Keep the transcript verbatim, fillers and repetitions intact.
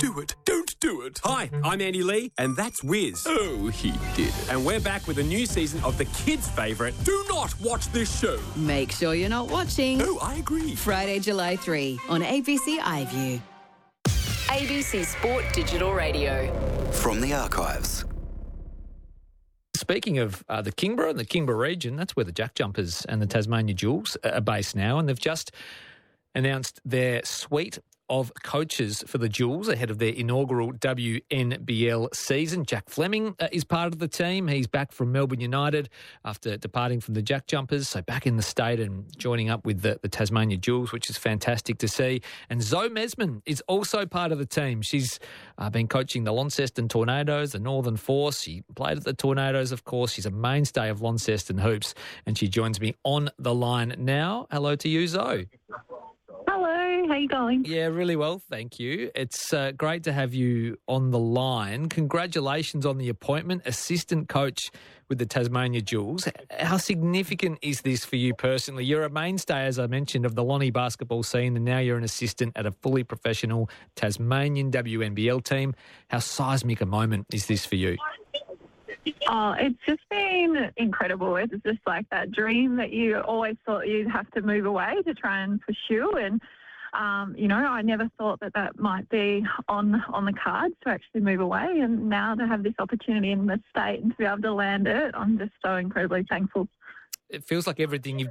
do it. Don't do it. Hi, I'm Andy Lee, and that's Wiz. Oh, he did it. And we're back with a new season of the kids' favourite, Do Not Watch This Show. Make sure you're not watching. Oh, I agree. Friday, July third on A B C iView. A B C Sport Digital Radio. From the archives. Speaking of uh, the Kingborough and the Kingborough region, that's where the Jack Jumpers and the Tasmania Jewels are based now, and they've just announced their suite of coaches for the Jewels ahead of their inaugural W N B L season. Jack Fleming uh, is part of the team. He's back from Melbourne United after departing from the Jack Jumpers, so back in the state and joining up with the, the Tasmania Jewels, which is fantastic to see. And Zoe Mesman is also part of the team. She's uh, been coaching the Launceston Tornadoes, the Northern Force. She played at the Tornadoes, of course. She's a mainstay of Launceston Hoops, and she joins me on the line now. Hello to you, Zoe. Hello, how you going? Yeah, really well, thank you. It's uh, great to have you on the line. Congratulations on the appointment, assistant coach with the Tasmania Jewels. How significant is this for you personally? You're a mainstay, as I mentioned, of the Lonnie basketball scene, and now you're an assistant at a fully professional Tasmanian W N B L team. How seismic a moment is this for you? Oh, it's just been incredible. It's just like that dream that you always thought you'd have to move away to try and pursue. And, um, you know, I never thought that that might be on on the cards to actually move away. And now to have this opportunity in the state and to be able to land it, I'm just so incredibly thankful. It feels like everything you've